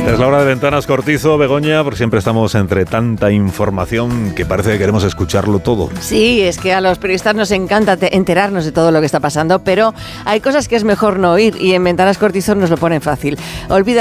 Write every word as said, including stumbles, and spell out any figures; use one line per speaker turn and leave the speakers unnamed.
Es la hora de Ventanas Cortizo, Begoña, porque siempre estamos entre tanta información que parece que queremos escucharlo todo.
Sí, es que a los periodistas nos encanta enterarnos de todo lo que está pasando, pero hay cosas que es mejor no oír y en Ventanas Cortizo nos lo ponen fácil. Olvida